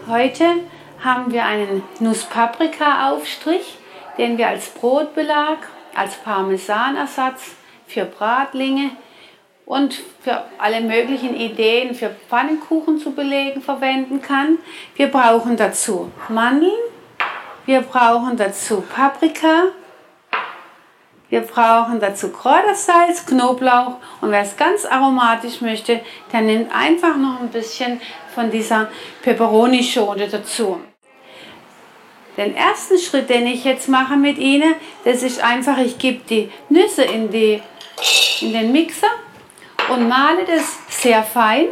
Heute haben wir einen Nuss-Paprika-Aufstrich, den wir als Brotbelag, als Parmesanersatz für Bratlinge und für alle möglichen Ideen für Pfannkuchen zu belegen verwenden kann. Wir brauchen dazu Mandeln, wir brauchen dazu Paprika, wir brauchen dazu Kräutersalz, Knoblauch und wer es ganz aromatisch möchte, der nimmt einfach noch ein bisschen von dieser Peperoni-Schote dazu. Den ersten Schritt, den ich jetzt mache mit Ihnen, das ist einfach, ich gebe die Nüsse in den Mixer und male das sehr fein.